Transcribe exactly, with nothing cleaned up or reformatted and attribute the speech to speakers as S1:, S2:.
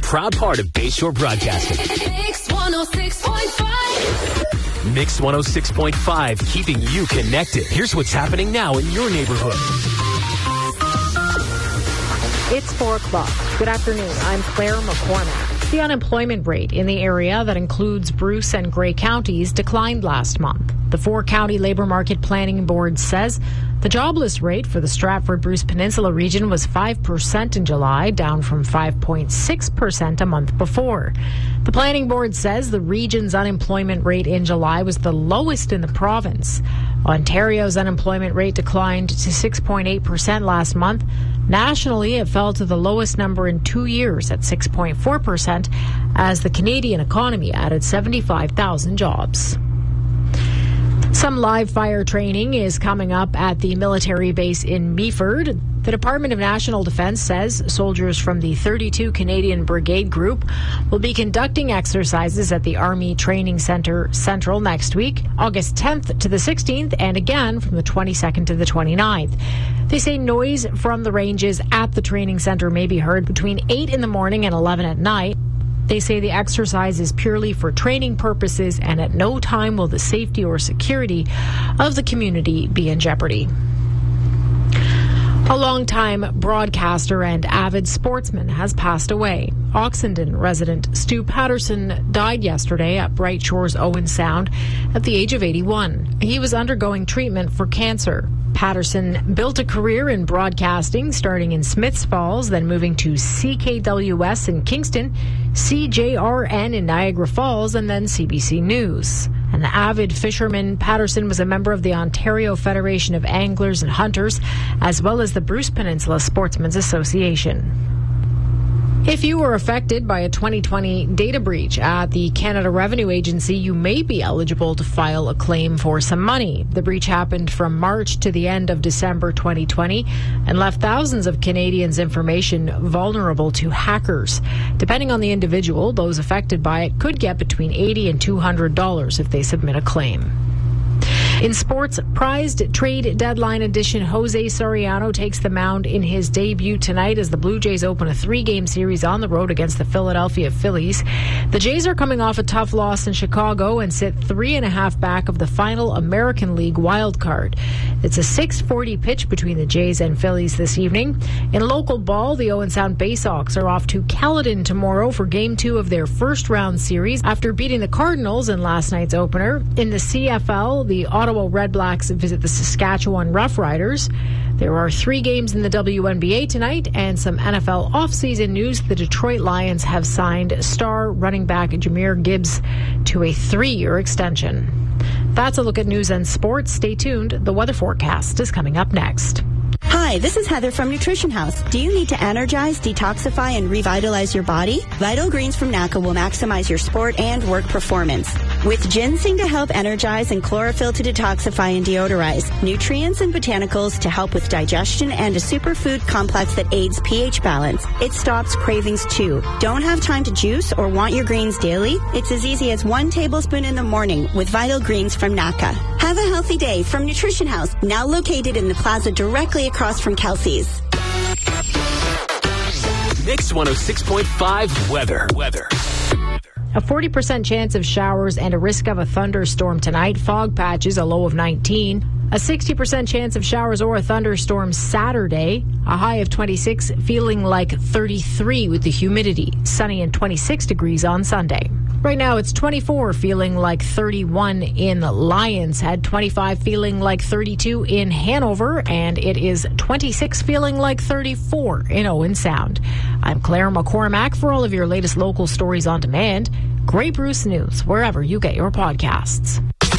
S1: proud part of Bayshore Broadcasting.
S2: Mix one oh six point five.
S1: Mix one oh six point five, keeping you connected. Here's what's happening now in your neighborhood.
S3: It's four o'clock. Good afternoon. I'm Claire McCormack. The unemployment rate in the area that includes Bruce and Grey counties declined last month. The four-county Labour Market Planning Board says the jobless rate for the Stratford-Bruce Peninsula region was five percent in July, down from five point six percent a month before. The Planning Board says the region's unemployment rate in July was the lowest in the province. Ontario's unemployment rate declined to six point eight percent last month. Nationally, it fell to the lowest number in two years at six point four percent as the Canadian economy added seventy-five thousand jobs. Some live fire training is coming up at the military base in Meaford. The Department of National Defence says soldiers from the thirty-two Canadian Brigade Group will be conducting exercises at the Army Training Centre Central next week, August tenth to the sixteenth, and again from the twenty-second to the twenty-ninth. They say noise from the ranges at the training centre may be heard between eight in the morning and eleven at night. They say the exercise is purely for training purposes, and at no time will the safety or security of the community be in jeopardy. A longtime broadcaster and avid sportsman has passed away. Oxenden resident Stu Patterson died yesterday at Bright Shores Owen Sound at the age of eighty-one. He was undergoing treatment for cancer. Patterson built a career in broadcasting, starting in Smiths Falls, then moving to C K W S in Kingston, C J R N in Niagara Falls, and then C B C News. An avid fisherman, Patterson was a member of the Ontario Federation of Anglers and Hunters, as well as the Bruce Peninsula Sportsmen's Association. If you were affected by a twenty twenty data breach at the Canada Revenue Agency, you may be eligible to file a claim for some money. The breach happened from March to the end of December twenty twenty and left thousands of Canadians' information vulnerable to hackers. Depending on the individual, those affected by it could get between eighty dollars and two hundred dollars if they submit a claim. In sports, prized trade deadline edition Jose Soriano takes the mound in his debut tonight as the Blue Jays open a three-game series on the road against the Philadelphia Phillies. The Jays are coming off a tough loss in Chicago and sit three and a half back of the final American League wild card. It's a six forty pitch between the Jays and Phillies this evening. In local ball, the Owen Sound Baysox are off to Caledon tomorrow for game two of their first-round series after beating the Cardinals in last night's opener. In the C F L, the Ottawa Red Blacks visit the Saskatchewan Roughriders. There are three games in the W N B A tonight and some N F L offseason news. The Detroit Lions have signed star running back Jahmyr Gibbs to a three-year extension. That's a look at news and sports. Stay tuned. The weather forecast is coming up next.
S4: Hi, this is Heather from Nutrition House. Do you need to energize, detoxify, and revitalize your body? Vital Greens from N A C A will maximize your sport and work performance. With ginseng to help energize and chlorophyll to detoxify and deodorize, nutrients and botanicals to help with digestion, and a superfood complex that aids pH balance, it stops cravings too. Don't have time to juice or want your greens daily? It's as easy as one tablespoon in the morning with Vital Greens from N A C A. Have a healthy day from Nutrition House, now located in the plaza directly across from Kelsey's.
S1: Mix one oh six point five weather. Weather.
S3: A forty percent chance of showers and a risk of a thunderstorm tonight. Fog patches, a low of nineteen. A sixty percent chance of showers or a thunderstorm Saturday. A high of twenty-six, feeling like thirty-three with the humidity. Sunny and twenty-six degrees on Sunday. Right now it's twenty-four, feeling like thirty-one in Lions Head, twenty-five feeling like thirty-two in Hanover, and it is twenty-six feeling like thirty-four in Owen Sound. I'm Claire McCormack. For all of your latest local stories on demand, Grey Bruce News, wherever you get your podcasts.